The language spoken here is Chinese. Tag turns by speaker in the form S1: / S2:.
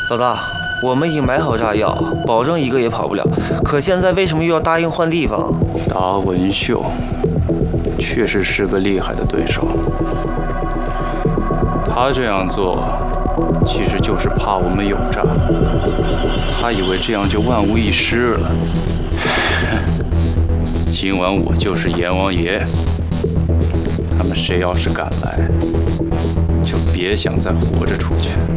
S1: 老大，我们已经买好炸药，保证一个也跑不了。可现在为什么又要答应换地方？
S2: 达文秀确实是个厉害的对手，他这样做其实就是怕我们有诈，他以为这样就万无一失了。今晚我就是阎王爷，他们谁要是敢来，就别想再活着出去。